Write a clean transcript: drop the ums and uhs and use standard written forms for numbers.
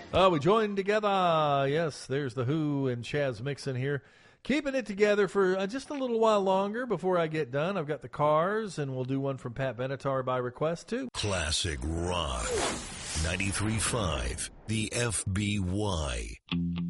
We joined together. Yes, there's the Who and Chaz Mixon here. Keeping it together for just a little while longer before I get done. I've got the Cars, and we'll do one from Pat Benatar by request, too. Classic Rock. 93.5, the FBY.